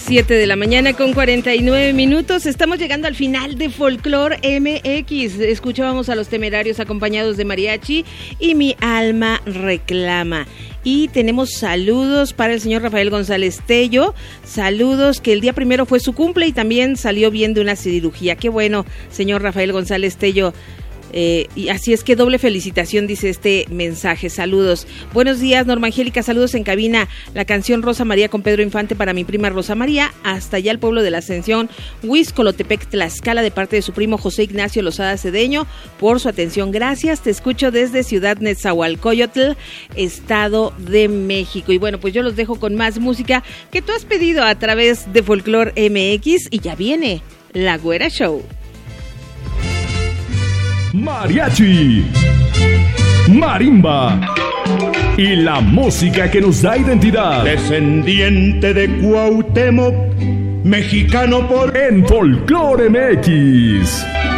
7 de la mañana con 49 minutos. Estamos llegando al final de Folklore MX. Escuchábamos a Los Temerarios acompañados de mariachi y Mi Alma Reclama. Y tenemos saludos para el señor Rafael González Tello. Saludos, que el día primero fue su cumple y también salió bien de una cirugía. Qué bueno, señor Rafael González Tello. Y así es que doble felicitación, dice este mensaje. Saludos. Buenos días, Norma Angélica, saludos en cabina. La canción Rosa María con Pedro Infante para mi prima Rosa María, hasta allá el pueblo de la Ascensión, Huixcolotepec, Tlaxcala, de parte de su primo José Ignacio Lozada Cedeño, por su atención. Gracias, te escucho desde Ciudad Nezahualcóyotl, Estado de México. Y bueno, pues yo los dejo con más música que tú has pedido a través de Folklore MX, y ya viene La Güera Show. Mariachi, marimba y la música que nos da identidad. Descendiente de Cuauhtémoc, mexicano por... En Folklore MX.